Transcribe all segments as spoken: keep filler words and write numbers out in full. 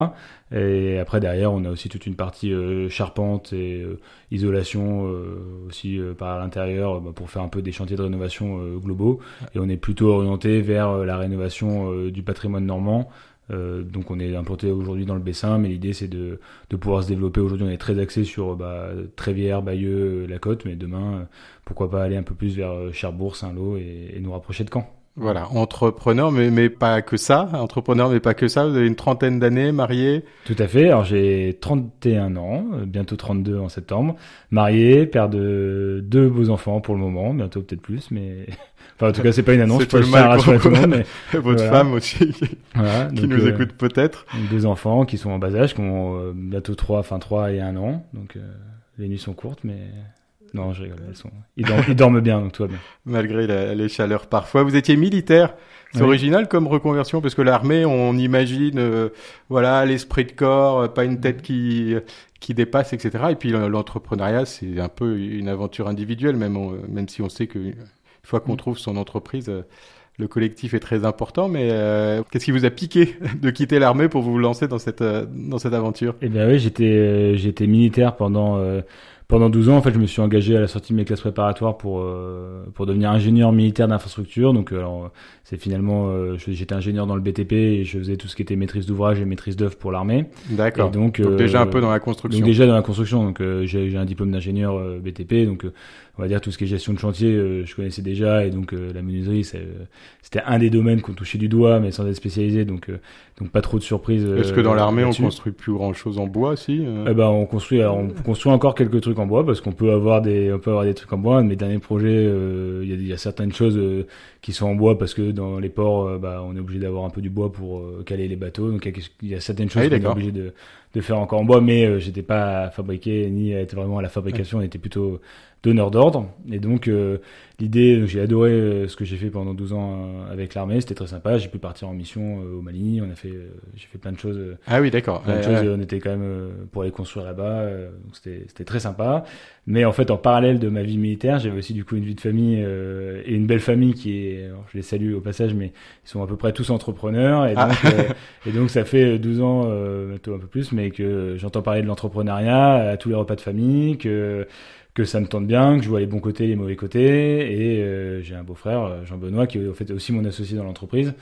Et après derrière, on a aussi toute une partie euh, charpente et euh, isolation euh, aussi euh, par l'intérieur bah, pour faire un peu des chantiers de rénovation euh, globaux. Et on est plutôt orienté vers euh, la rénovation euh, du patrimoine normand. Euh, donc on est implanté aujourd'hui dans le Bessin, mais l'idée c'est de, de pouvoir se développer. Aujourd'hui, on est très axé sur bah, Trévière, Bayeux, la côte, mais demain, euh, pourquoi pas aller un peu plus vers euh, Cherbourg, Saint-Lô et, et nous rapprocher de Caen. Voilà, entrepreneur, mais, mais pas que ça. Entrepreneur, mais pas que ça. Vous avez une trentaine d'années, marié. Tout à fait. Alors j'ai trente et un ans, euh, bientôt trente-deux en septembre. Marié, père de deux beaux enfants pour le moment, bientôt peut-être plus, mais enfin en tout cas c'est pas une annonce. C'est tout Je le tiens à mal rassurer pour tout le monde, mais votre voilà. femme aussi, qui, Voilà, qui donc, nous euh, écoute peut-être. deux enfants qui sont en bas âge, qui ont euh, bientôt trois, enfin trois et un an, donc euh, les nuits sont courtes, mais non, je rigole, elles sont, ils dorment, ils dorment bien, donc tout va bien. Malgré la- les chaleurs parfois. Vous étiez militaire. C'est Oui. original comme reconversion parce que l'armée, on imagine, euh, voilà, l'esprit de corps, euh, pas une tête qui qui dépasse, et cetera. Et puis euh, l'entrepreneuriat, c'est un peu une aventure individuelle, même on- même si on sait que une fois qu'on Mm. trouve son entreprise, euh, le collectif est très important. Mais euh, qu'est-ce qui vous a piqué de quitter l'armée pour vous lancer dans cette euh, dans cette aventure? Eh bien oui, j'étais euh, j'étais militaire pendant euh, pendant douze ans. En fait, je me suis engagé à la sortie de mes classes préparatoires pour euh, pour devenir ingénieur militaire d'infrastructure. Donc, euh, alors, c'est finalement euh, je- j'étais ingénieur dans le B T P et je faisais tout ce qui était maîtrise d'ouvrage et maîtrise d'œuvre pour l'armée. Et D'accord. donc, Donc déjà un peu euh, dans la donc construction. déjà dans la construction. Donc, euh, j'ai j'ai un diplôme d'ingénieur euh, B T P. Donc, euh, on va dire tout ce qui est gestion de chantier, euh, je connaissais déjà. Et donc, euh, la menuiserie, c'est, euh, c'était un des domaines qu'on touchait du doigt, mais sans être spécialisé. Donc, euh, donc pas trop de surprises. euh, Est-ce que dans l'armée, on là-dessus. construit plus grand chose en bois, si euh Eh ben, on construit, alors, on construit encore quelques trucs en bois parce qu'on peut avoir des, on peut avoir des trucs en bois. Un de mes derniers projets, euh, il y, a, il y a certaines choses euh, qui sont en bois parce que dans les ports, euh, bah, on est obligé d'avoir un peu du bois pour euh, caler les bateaux. Donc il y a, il y a certaines Ah choses oui, qu'on est d'accord. obligé de, de faire encore en bois, mais euh, j'étais pas à fabriquer ni à être vraiment à la fabrication. On était plutôt donneur d'ordre. Et donc euh, l'idée, j'ai adoré euh, ce que j'ai fait pendant douze ans euh, avec l'armée. C'était très sympa. J'ai pu partir en mission euh, au Mali. On a fait, euh, j'ai fait plein de choses. Euh, Ah oui, d'accord. plein de Ouais, choses, ouais. on était quand même euh, pour aller construire là-bas, euh, donc c'était c'était très sympa. Mais en fait, en parallèle de ma vie militaire, j'avais aussi du coup une vie de famille euh, et une belle famille qui est, alors, je les salue au passage, mais ils sont à peu près tous entrepreneurs et Ah. donc euh, et donc ça fait douze ans, euh, bientôt un peu plus, mais que j'entends parler de l'entrepreneuriat à tous les repas de famille, que que ça me tente bien, que je vois les bons côtés, les mauvais côtés, et euh, j'ai un beau-frère, euh, Jean-Benoît, qui est en fait aussi mon associé dans l'entreprise,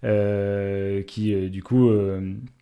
euh, qui euh, du coup euh,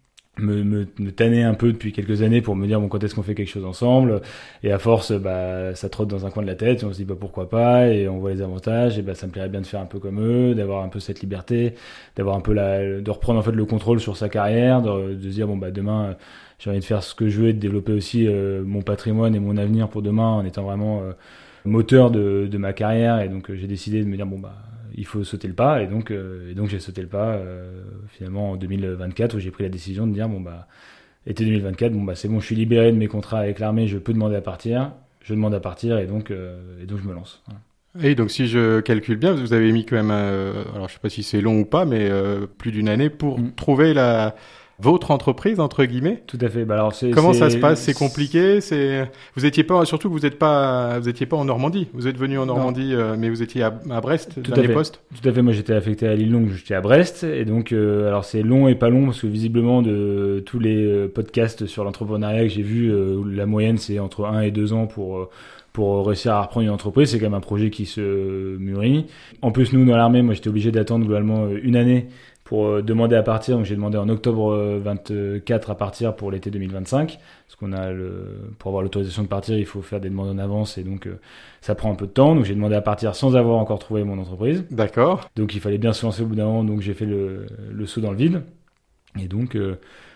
me, me, me tanner un peu depuis quelques années pour me dire bon quand est-ce qu'on fait quelque chose ensemble, et à force bah ça trotte dans un coin de la tête et on se dit bah pourquoi pas, et on voit les avantages, et bah ça me plairait bien de faire un peu comme eux, d'avoir un peu cette liberté, d'avoir un peu la, de reprendre en fait le contrôle sur sa carrière, de, de se dire bon bah demain j'ai envie de faire ce que je veux et de développer aussi euh, mon patrimoine et mon avenir pour demain en étant vraiment euh, moteur de, de ma carrière. Et donc euh, j'ai décidé de me dire bon bah il faut sauter le pas, et donc euh, et donc j'ai sauté le pas euh, finalement en deux mille vingt-quatre, où j'ai pris la décision de dire bon bah été deux mille vingt-quatre, bon bah c'est bon, je suis libéré de mes contrats avec l'armée, je peux demander à partir, je demande à partir, et donc euh, et donc je me lance. Voilà. Et donc si je calcule bien, vous avez mis quand même, euh, alors je sais pas si c'est long ou pas, mais euh, plus d'une année pour Mm. trouver la votre entreprise entre guillemets. Tout à fait. Bah alors c'est Comment ça se c'est passe? C'est compliqué? C'est vous étiez pas, surtout que vous êtes pas, vous étiez pas en Normandie. Vous êtes venu en non. Normandie, euh, mais vous étiez à, à Brest, Tout à dernier fait. poste. Tout à fait. Moi, j'étais affecté à l'île Longue, j'étais à Brest, et donc, euh, alors c'est long et pas long parce que visiblement de tous les euh, podcasts sur l'entrepreneuriat que j'ai vus, euh, la moyenne c'est entre un et deux ans pour euh, pour réussir à reprendre une entreprise. C'est quand même un projet qui se mûrit. En plus, nous dans l'armée, moi, j'étais obligé d'attendre globalement euh, une année pour euh, demander à partir. Donc, j'ai demandé en octobre euh, vingt-quatre à partir pour l'été deux mille vingt-cinq. Parce qu'on a le, pour avoir l'autorisation de partir, il faut faire des demandes en avance, et donc euh, ça prend un peu de temps. Donc j'ai demandé à partir sans avoir encore trouvé mon entreprise. D'accord. Donc il fallait bien se lancer au bout d'un moment, donc j'ai fait le, le saut dans le vide. Et donc euh,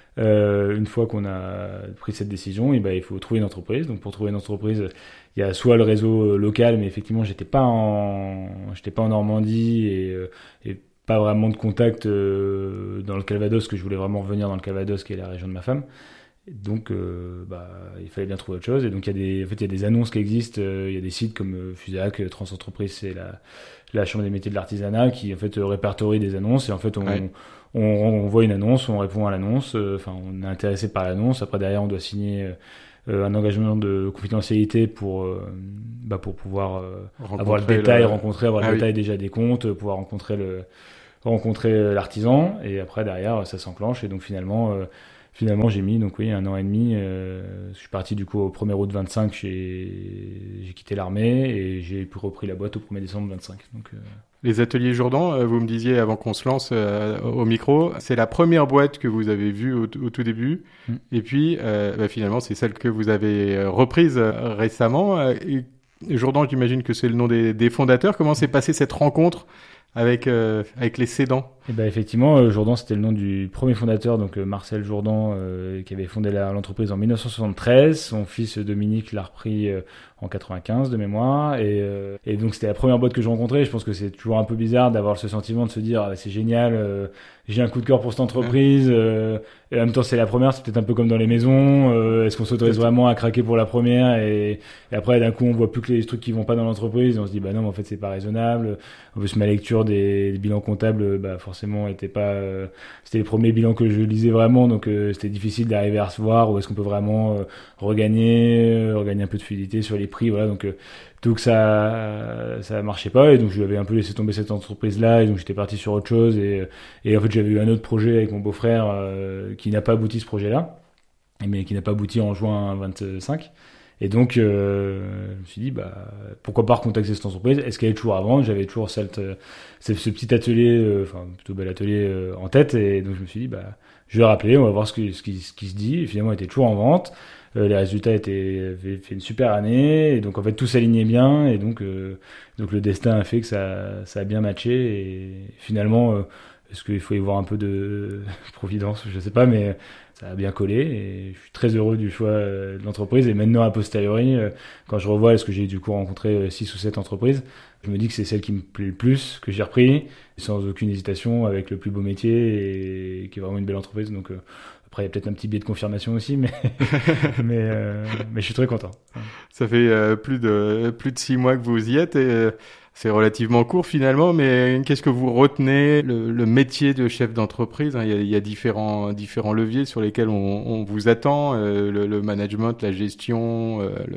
euh, une fois qu'on a pris cette décision, et ben, il faut trouver une entreprise. Donc pour trouver une entreprise, il y a soit le réseau local, mais effectivement j'étais pas en, j'étais pas en Normandie, et, euh, et pas vraiment de contact euh, dans le Calvados, que je voulais vraiment revenir dans le Calvados, qui est la région de ma femme. Donc, euh, bah, il fallait bien trouver autre chose. Et donc, il y a des, en fait, il y a des annonces qui existent. Euh, il y a des sites comme euh, Fusac, euh, Transentreprise, c'est la, la Chambre des métiers de l'artisanat qui, en fait, euh, répertorie des annonces. Et en fait, on, Ouais. on, on voit une annonce, on répond à l'annonce. euh, Enfin, on est intéressé par l'annonce. Après, derrière, on doit signer euh, un engagement de confidentialité pour, euh, bah, pour pouvoir euh, avoir le Rencontrer détail, le- rencontrer, avoir Ah le oui. détail déjà des comptes, euh, pouvoir rencontrer le, rencontrer euh, l'artisan. Et après, derrière, ça s'enclenche. Et donc, finalement, euh, finalement, j'ai mis donc oui un an et demi. Euh, je suis parti du coup au premier août vingt-cinq, j'ai, j'ai quitté l'armée et j'ai repris la boîte au premier décembre vingt-cinq. Donc, euh... Les ateliers Jourdan, vous me disiez avant qu'on se lance euh, au micro, c'est la première boîte que vous avez vue au, au tout début. Mm. Et puis, euh, bah, finalement, c'est celle que vous avez reprise euh, récemment. Et Jourdan, j'imagine que c'est le nom des, des fondateurs. Comment s'est passée cette rencontre avec, euh, avec les cédants? Et ben effectivement, euh, Jourdan, c'était le nom du premier fondateur, donc euh, Marcel Jourdan, euh, qui avait fondé la, l'entreprise en dix-neuf cent soixante-treize. Son fils Dominique l'a repris euh, en quatre-vingt-quinze de mémoire. Et, euh, et donc c'était la première boîte que je rencontrais. Je pense que c'est toujours un peu bizarre d'avoir ce sentiment de se dire ah, c'est génial, euh, j'ai un coup de cœur pour cette entreprise. Euh, et en même temps, c'est la première, c'est peut-être un peu comme dans les maisons. Euh, est-ce qu'on s'autorise vraiment à craquer pour la première et, et après, d'un coup, on voit plus que les trucs qui vont pas dans l'entreprise. Et on se dit bah non, mais en fait, c'est pas raisonnable. En plus, ma lecture des, des bilans comptables, bah forcément, était pas. Euh, c'était les premiers bilans que je lisais vraiment, donc euh, c'était difficile d'arriver à se voir où est-ce qu'on peut vraiment euh, regagner, euh, regagner un peu de fluidité sur les prix, voilà. Donc euh, donc ça ça marchait pas et donc je lui avais un peu laissé tomber cette entreprise là et donc j'étais parti sur autre chose et et en fait j'avais eu un autre projet avec mon beau-frère euh, qui n'a pas abouti ce projet là, mais qui n'a pas abouti en juin vingt-cinq. Et donc, euh, je me suis dit, bah, pourquoi pas recontacter cette entreprise? Est-ce qu'elle est toujours à vendre? J'avais toujours cette, cette, ce petit atelier, euh, enfin, plutôt bel atelier euh, en tête. Et donc, je me suis dit, bah, je vais rappeler, on va voir ce, que, ce, qui, ce qui se dit. Et finalement, elle était toujours en vente. Euh, les résultats étaient, avaient fait une super année. Et donc, en fait, tout s'alignait bien. Et donc, euh, donc le destin a fait que ça, ça a bien matché. Et finalement, euh, est-ce qu'il faut y voir un peu de providence? Je sais pas, mais ça a bien collé et je suis très heureux du choix de l'entreprise. Et maintenant, a posteriori, quand je revois, est-ce que j'ai du coup rencontré six ou sept entreprises, je me dis que c'est celle qui me plaît le plus, que j'ai repris, sans aucune hésitation, avec le plus beau métier et qui est vraiment une belle entreprise. Donc euh, après, il y a peut-être un petit biais de confirmation aussi, mais mais, euh, mais je suis très content. Ça fait euh, plus de plus de six mois que vous y êtes et euh, c'est relativement court finalement, mais qu'est-ce que vous retenez? Le, le métier de chef d'entreprise, hein, il y a, il y a différents différents leviers sur lesquels on, on vous attend, euh, le, le management, la gestion, euh, le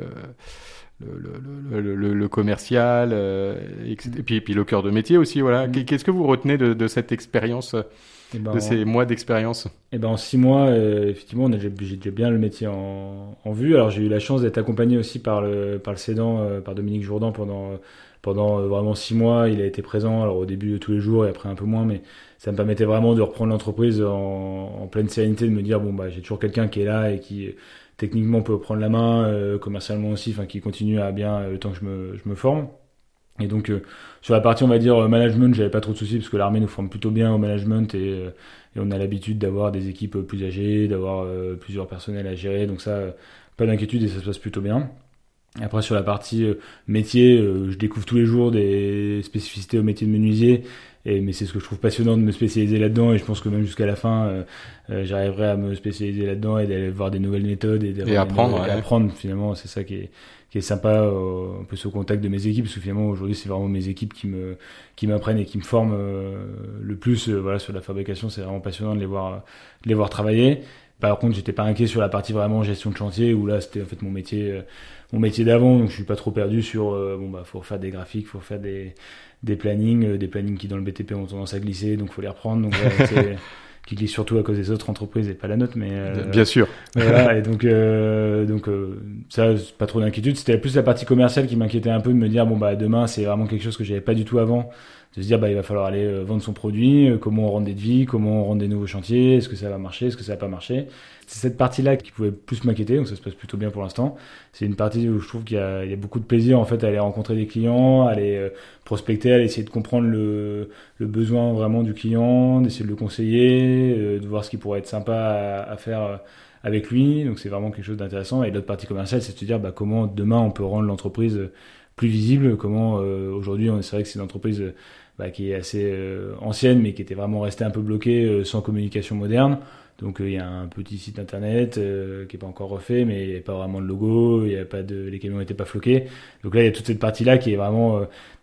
Le, le, le, le commercial, euh, et, et, puis, et puis le cœur de métier aussi. Voilà. Mmh. Qu'est-ce que vous retenez de, de cette expérience, eh ben, de ces mois d'expérience? Eh ben, en six mois, euh, effectivement, on a, j'ai, j'ai déjà bien le métier en, en vue. Alors j'ai eu la chance d'être accompagné aussi par le, par le cédant, euh, par Dominique Jourdan pendant, pendant euh, vraiment six mois. Il a été présent, alors au début tous les jours et après un peu moins, mais ça me permettait vraiment de reprendre l'entreprise en, en pleine sérénité, de me dire bon bah j'ai toujours quelqu'un qui est là et qui techniquement peut prendre la main, euh, commercialement aussi, enfin qui continue à bien euh, le temps que je me, je me forme. Et donc euh, sur la partie on va dire management, j'avais pas trop de soucis parce que l'armée nous forme plutôt bien au management et, euh, et on a l'habitude d'avoir des équipes plus âgées, d'avoir euh, plusieurs personnels à gérer, donc ça euh, pas d'inquiétude et ça se passe plutôt bien. Après sur la partie euh, métier, euh, je découvre tous les jours des spécificités au métier de menuisier. Et, mais c'est ce que je trouve passionnant de me spécialiser là-dedans et je pense que même jusqu'à la fin euh, euh, j'arriverai à me spécialiser là-dedans et d'aller voir des nouvelles méthodes et, et apprendre, nouvelles, ouais. et apprendre finalement. C'est ça qui est, qui est sympa, euh, un peu ce contact de mes équipes, parce que finalement aujourd'hui c'est vraiment mes équipes qui me qui m'apprennent et qui me forment euh, le plus. Euh, voilà, sur la fabrication, c'est vraiment passionnant de les voir de les voir travailler. Par contre, j'étais pas inquiet sur la partie vraiment gestion de chantier où là c'était en fait mon métier euh, mon métier d'avant, donc je suis pas trop perdu sur euh, bon bah faut refaire des graphiques, faut faire des des plannings, euh, des plannings qui dans le B T P ont tendance à glisser, donc faut les reprendre. Donc voilà, c'est qui glissent surtout à cause des autres entreprises et pas la nôtre, mais euh, bien sûr. Voilà, et donc euh, donc euh, ça pas trop d'inquiétude. C'était plus la partie commerciale qui m'inquiétait un peu, de me dire bon bah demain c'est vraiment quelque chose que j'avais pas du tout avant, de se dire bah il va falloir aller euh, vendre son produit, euh, comment on rend des devis, comment on rend des nouveaux chantiers, est-ce que ça va marcher, est-ce que ça va pas marcher. C'est cette partie-là qui pouvait plus m'inquiéter, donc ça se passe plutôt bien pour l'instant. C'est une partie où je trouve qu'il y a, il y a beaucoup de plaisir en fait à aller rencontrer des clients, à aller euh, prospecter, à aller essayer de comprendre le, le besoin vraiment du client, d'essayer de le conseiller, euh, de voir ce qui pourrait être sympa à, à faire euh, avec lui. Donc c'est vraiment quelque chose d'intéressant. Et l'autre partie commerciale, c'est de se dire bah, comment demain on peut rendre l'entreprise plus visible, comment euh, aujourd'hui, c'est vrai que c'est une entreprise euh, bah, qui est assez euh, ancienne, mais qui était vraiment restée un peu bloquée euh, sans communication moderne. Donc il euh, y a un petit site internet euh, qui est pas encore refait, mais il n'y a pas vraiment de logo, il y a pas de, les camions n'étaient pas floqués. Donc là il y a toute cette partie là qui est vraiment euh,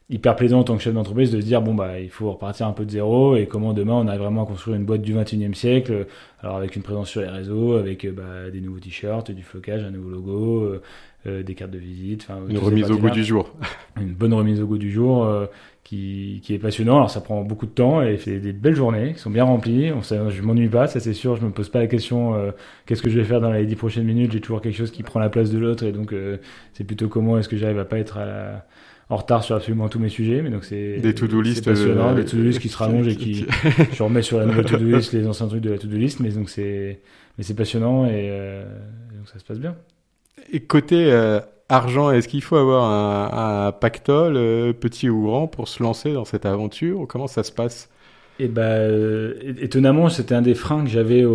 hyper plaisant en tant que chef d'entreprise de se dire bon bah il faut repartir un peu de zéro et comment demain on arrive vraiment à construire une boîte du vingt et unième siècle, alors avec une présence sur les réseaux, avec bah, des nouveaux t-shirts, du flocage, un nouveau logo, euh, euh, des cartes de visite, une remise au goût du jour, une bonne remise au goût du jour euh, qui, qui est passionnant. Alors ça prend beaucoup de temps et c'est des belles journées qui sont bien remplies. On, ça, je m'ennuie pas, ça c'est sûr. Je me pose pas la question euh, qu'est-ce que je vais faire dans les dix prochaines minutes. J'ai toujours quelque chose qui prend la place de l'autre et donc euh, c'est plutôt comment est-ce que j'arrive à pas être à la en retard sur absolument tous mes sujets, mais donc c'est des to-do list, passionnant, euh, des to-do list qui se rallongent et qui je remets sur la nouvelle to-do list les anciens trucs de la to-do list, mais donc c'est mais c'est passionnant et euh, donc ça se passe bien. Et côté euh, argent, est-ce qu'il faut avoir un, un pactole euh, petit ou grand pour se lancer dans cette aventure ou comment ça se passe? Et ben euh, étonnamment, c'était un des freins que j'avais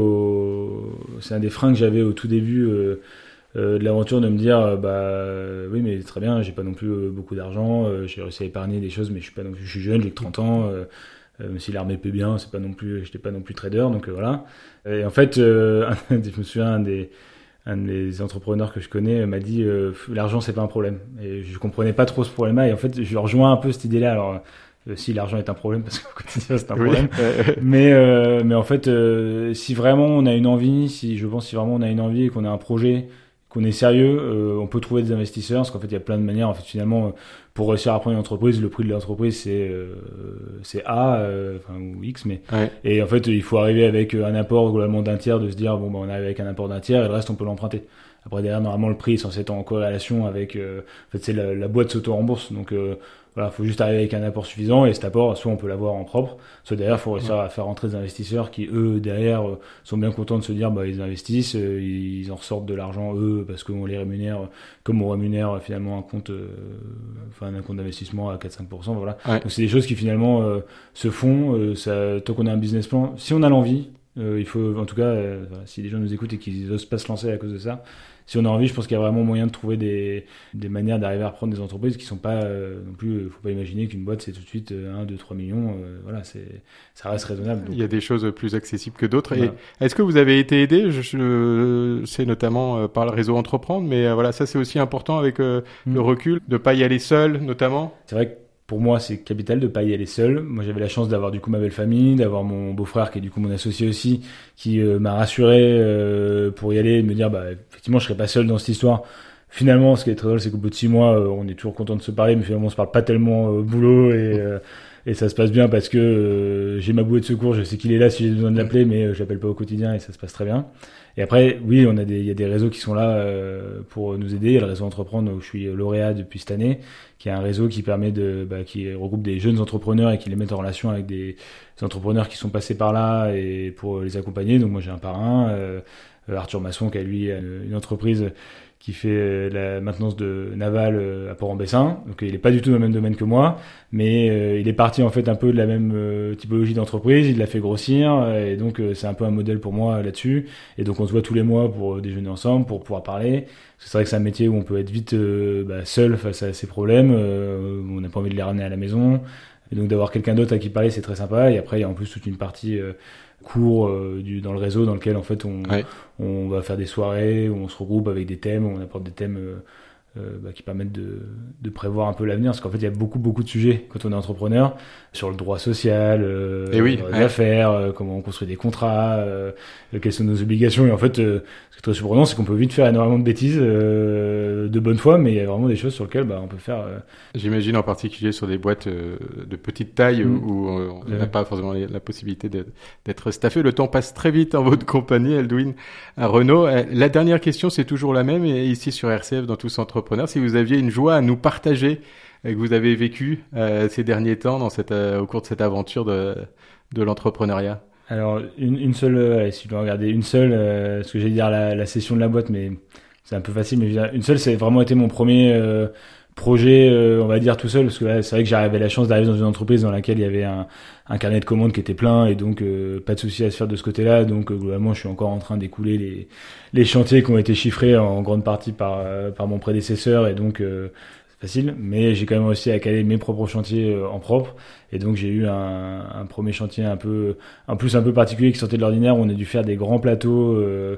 au c'est un des freins que j'avais au tout début. Euh, Euh, de l'aventure de me dire euh, bah euh, oui mais très bien, j'ai pas non plus euh, beaucoup d'argent, euh, j'ai réussi à épargner des choses mais je suis pas non plus, je suis jeune, j'ai que trente ans, euh, euh, même si l'armée paie bien, c'est pas non plus, j'étais pas non plus trader, donc euh, voilà. Et en fait euh, je me souviens un des un des entrepreneurs que je connais m'a dit euh, l'argent c'est pas un problème, et je comprenais pas trop ce problème là et en fait je rejoins un peu cette idée là. Alors euh, si l'argent est un problème, parce qu'au quotidien c'est un oui. problème, mais euh, mais en fait euh, si vraiment on a une envie, si je pense si vraiment on a une envie et qu'on a un projet, qu'on est sérieux, euh, on peut trouver des investisseurs, parce qu'en fait il y a plein de manières. En fait finalement, pour réussir à prendre une entreprise, le prix de l'entreprise c'est euh, c'est A, euh, enfin ou X, mais ouais. Et en fait il faut arriver avec un apport globalement d'un tiers, de se dire bon bah on arrive avec un apport d'un tiers et le reste on peut l'emprunter. Après derrière normalement le prix est censé être en corrélation avec, euh, en fait c'est la, la boîte s'auto-rembourse, donc euh, voilà, faut juste arriver avec un apport suffisant et cet apport, soit on peut l'avoir en propre, soit derrière, il faut réussir ouais. à faire rentrer des investisseurs qui, eux, derrière, euh, sont bien contents de se dire, bah, ils investissent, euh, ils en ressortent de l'argent, eux, parce qu'on les rémunère, comme on rémunère euh, finalement un compte, euh, enfin, un compte d'investissement à quatre à cinq pour cent, voilà. Ouais. Donc, c'est des choses qui finalement euh, se font, euh, ça, tant qu'on a un business plan, si on a l'envie, euh, il faut, en tout cas, euh, voilà, si les gens nous écoutent et qu'ils n'osent pas se lancer à cause de ça, si on a envie, je pense qu'il y a vraiment moyen de trouver des, des manières d'arriver à reprendre des entreprises qui sont pas euh, non plus. Il faut pas imaginer qu'une boîte c'est tout de suite un, deux, trois millions. Euh, voilà, c'est ça reste raisonnable. Donc. Il y a des choses plus accessibles que d'autres. Voilà. Et est-ce que vous avez été aidé? Je, je sais notamment euh, par le réseau Entreprendre, mais euh, voilà, ça c'est aussi important avec euh, mmh. le recul, de pas y aller seul, notamment. C'est vrai que pour moi, c'est capital de pas y aller seul. Moi, j'avais la chance d'avoir du coup ma belle famille, d'avoir mon beau-frère qui est du coup mon associé aussi, qui euh, m'a rassuré euh, pour y aller, et de me dire bah effectivement, je serais pas seul dans cette histoire. Finalement, ce qui est très drôle, c'est qu'au bout de six mois, euh, on est toujours content de se parler, mais finalement, on se parle pas tellement euh, boulot et euh, et ça se passe bien parce que euh, j'ai ma bouée de secours, je sais qu'il est là si j'ai besoin de l'appeler, mais euh, je l'appelle pas au quotidien et ça se passe très bien. Et après, oui, on a des, il y a des réseaux qui sont là euh, pour nous aider. Il y a le réseau Entreprendre où je suis lauréat depuis cette année, qui est un réseau qui permet de, bah, qui regroupe des jeunes entrepreneurs et qui les met en relation avec des, des entrepreneurs qui sont passés par là et pour les accompagner. Donc moi j'ai un parrain, euh, Arthur Masson, qui a lui une entreprise qui fait la maintenance de navale à Port-en-Bessin. Donc il est pas du tout dans le même domaine que moi, mais euh, il est parti en fait un peu de la même euh, typologie d'entreprise, il l'a fait grossir et donc euh, c'est un peu un modèle pour moi là-dessus. Et donc on se voit tous les mois pour déjeuner ensemble, pour pouvoir parler. C'est vrai que c'est un métier où on peut être vite euh, bah, seul face à ses problèmes, euh, on n'a pas envie de les ramener à la maison. Et donc d'avoir quelqu'un d'autre à qui parler, c'est très sympa. Et après il y a en plus toute une partie euh, cours euh, du, dans le réseau dans lequel en fait on, ouais. on va faire des soirées où on se regroupe avec des thèmes, où on apporte des thèmes euh, euh, bah, qui permettent de, de prévoir un peu l'avenir, parce qu'en fait il y a beaucoup beaucoup de sujets quand on est entrepreneur, sur le droit social, euh, et oui, les ouais. affaires, euh, comment on construit des contrats, euh, quelles sont nos obligations. Et en fait euh, ce qui est très surprenant, c'est qu'on peut vite faire énormément de bêtises euh, de bonne foi, mais il y a vraiment des choses sur lesquelles bah, on peut faire euh... j'imagine en particulier sur des boîtes euh, de petite taille mmh. où euh, on n'a ouais. pas forcément la possibilité de, d'être staffé. Le temps passe très vite en votre compagnie, Eldwin à Renault. La dernière question, c'est toujours la même, et ici sur R C F dans Tous Entrepreneurs, si vous aviez une joie à nous partager que vous avez vécu euh, ces derniers temps dans cette, euh, au cours de cette aventure de, de l'entrepreneuriat. Alors une, une seule, euh, si je dois regarder une seule, euh, ce que j'allais dire la, la session de la boîte, mais c'est un peu facile, mais une seule, c'est vraiment été mon premier euh, projet, euh, on va dire tout seul, parce que là, c'est vrai que j'avais la chance d'arriver dans une entreprise dans laquelle il y avait un, un carnet de commandes qui était plein, et donc euh, pas de souci à se faire de ce côté-là. Donc euh, globalement, je suis encore en train d'écouler les, les chantiers qui ont été chiffrés en grande partie par, euh, par mon prédécesseur, et donc euh, c'est facile. Mais j'ai quand même réussi à caler mes propres chantiers euh, en propre, et donc j'ai eu un, un premier chantier un peu, en plus un peu particulier qui sortait de l'ordinaire, où on a dû faire des grands plateaux. Euh,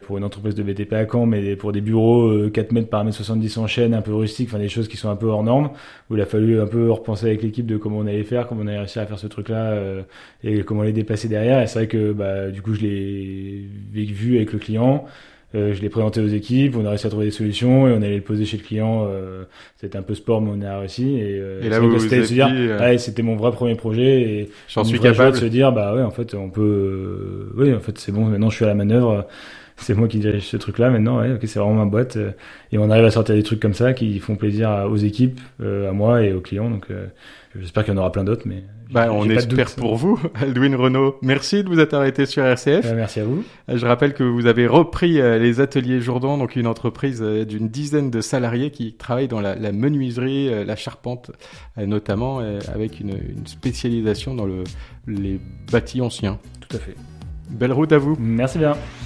pour une entreprise de B T P à Caen, mais pour des bureaux euh, quatre mètres par un mètre soixante-dix en chaîne, un peu rustiques, enfin des choses qui sont un peu hors normes, où il a fallu un peu repenser avec l'équipe de comment on allait faire, comment on allait réussir à faire ce truc-là euh, et comment les dépasser derrière. Et c'est vrai que bah, du coup je l'ai vu avec le client. Euh, je l'ai présenté aux équipes, on a réussi à trouver des solutions et on allait le poser chez le client. Euh, c'était un peu sport, mais on a réussi. Et, euh, et là, vous c'était de se dire, dit, euh... ouais, c'était mon vrai premier projet. Et j'en suis capable de se dire, bah ouais, en fait, on peut, euh, oui, en fait, c'est bon. Maintenant, je suis à la manœuvre. C'est moi qui dirige ce truc-là. Maintenant, ouais, ok, c'est vraiment ma boîte. Euh, et on arrive à sortir des trucs comme ça qui font plaisir à, aux équipes, euh, à moi et aux clients. Donc, euh, j'espère qu'il y en aura plein d'autres, mais. Bah, on espère pour vous, Aldwin Renaud. Merci de vous être arrêté sur R C F. Euh, merci à vous. Je rappelle que vous avez repris euh, les ateliers Jourdan, donc une entreprise euh, d'une dizaine de salariés qui travaillent dans la, la menuiserie, euh, la charpente, euh, notamment euh, avec une, une spécialisation dans le, les bâtis anciens. Tout à fait. Belle route à vous. Merci bien.